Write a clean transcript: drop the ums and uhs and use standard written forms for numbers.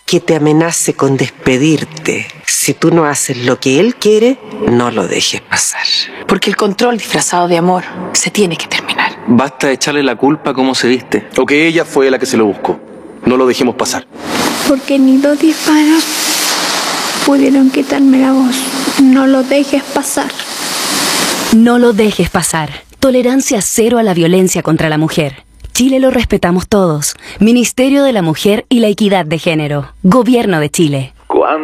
que te amenace con despedirte. Si tú no haces lo que él quiere, no lo dejes pasar. Porque el control disfrazado de amor se tiene que terminar. Basta de echarle la culpa a cómo se viste. O que ella fue la que se lo buscó. No lo dejemos pasar. Porque ni 2 disparos pudieron quitarme la voz. No lo dejes pasar. No lo dejes pasar. Tolerancia cero a la violencia contra la mujer. Chile lo respetamos todos. Ministerio de la Mujer y la Equidad de Género. Gobierno de Chile.